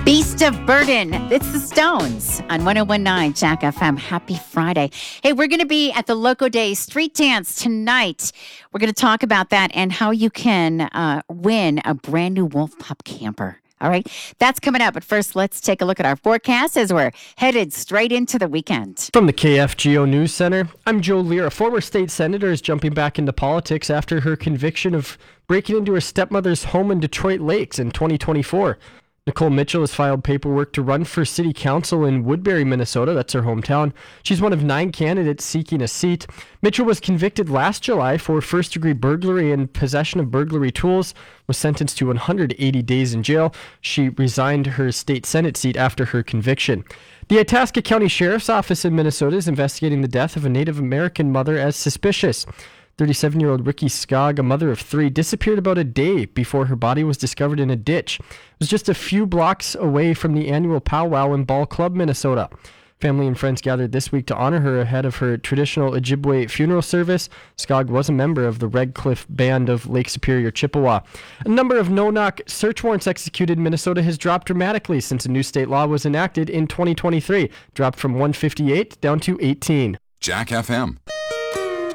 Beast of Burden. It's the Stones on 101.9 Jack FM. Happy Friday. Hey, we're going to be at the Loco Day Street Dance tonight. We're going to talk about that and how you can win a brand new Wolf Pup camper. All right, that's coming up. But first, let's take a look at our forecast as we're headed straight into the weekend. From the KFGO News Center, I'm Joe Lear. A former state senator is jumping back into politics after her conviction of breaking into her stepmother's home in Detroit Lakes in 2024. Nicole Mitchell has filed paperwork to run for city council in Woodbury, Minnesota. That's her hometown. She's one of 9 candidates seeking a seat. Mitchell was convicted last July for first-degree burglary and possession of burglary tools, was sentenced to 180 days in jail. She resigned her state Senate seat after her conviction. The Itasca County Sheriff's Office in Minnesota is investigating the death of a Native American mother as suspicious. 37-year-old Ricky Skog, a mother of 3, disappeared about a day before her body was discovered in a ditch. It was just a few blocks away from the annual powwow in Ball Club, Minnesota. Family and friends gathered this week to honor her ahead of her traditional Ojibwe funeral service. Skog was a member of the Red Cliff Band of Lake Superior, Chippewa. A number of no-knock search warrants executed in Minnesota has dropped dramatically since a new state law was enacted in 2023. Dropped from 158 down to 18. Jack FM.